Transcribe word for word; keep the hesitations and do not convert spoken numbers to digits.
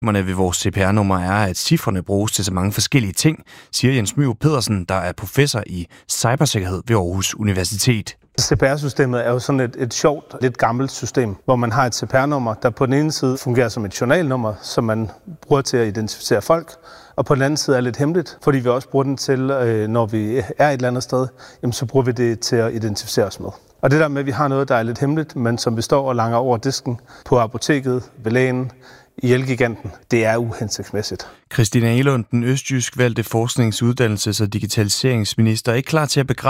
Problemerne ved vores C P R-nummer er, at cifrene bruges til så mange forskellige ting, siger Jens Myrup Pedersen, der er professor i cybersikkerhed ved Aarhus Universitet. C P R-systemet er jo sådan et, et sjovt, lidt gammelt system, hvor man har et C P R-nummer, der på den ene side fungerer som et journalnummer, som man bruger til at identificere folk, og på den anden side er lidt hemmeligt, fordi vi også bruger den til, når vi er et eller andet sted, jamen så bruger vi det til at identificere os med. Og det der med, at vi har noget, der er lidt hemmeligt, men som vi står og langer over disken på apoteket, ved lægen, i Elgiganten, det er uhensigtsmæssigt. Christina Egelund, den østjysk valgte forsknings-, uddannelses- og digitaliseringsminister, er ikke klar til at begrænse